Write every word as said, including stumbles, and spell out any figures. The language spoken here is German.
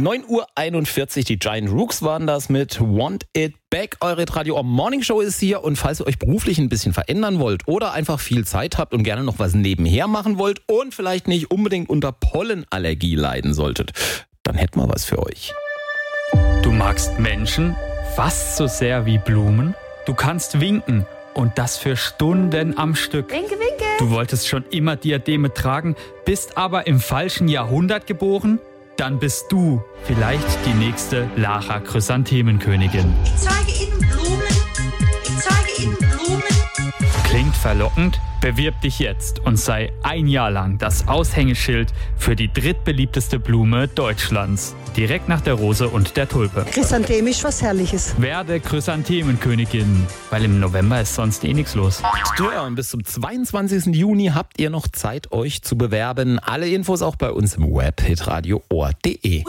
neun Uhr einundvierzig, die Giant Rooks waren das mit Want It Back. Eure Radio Morning Show ist hier und falls ihr euch beruflich ein bisschen verändern wollt oder einfach viel Zeit habt und gerne noch was nebenher machen wollt und vielleicht nicht unbedingt unter Pollenallergie leiden solltet, dann hätten wir was für euch. Du magst Menschen fast so sehr wie Blumen. Du kannst winken und das für Stunden am Stück. Winke, winke. Du wolltest schon immer Diademe tragen, bist aber im falschen Jahrhundert geboren? Dann bist du vielleicht die nächste Lara Chrysanthemenkönigin. Ich zeige Ihnen Blumen. Ich zeige Ihnen Blumen. Klingt verlockend? Bewirb dich jetzt und sei ein Jahr lang das Aushängeschild für die drittbeliebteste Blume Deutschlands. Direkt nach der Rose und der Tulpe. Chrysantheme ist was Herrliches. Werde Chrysanthemenkönigin, weil im November ist sonst eh nichts los. Ja, und bis zum zweiundzwanzigsten Juni habt ihr noch Zeit, euch zu bewerben. Alle Infos auch bei uns im Web hitradio punkt de.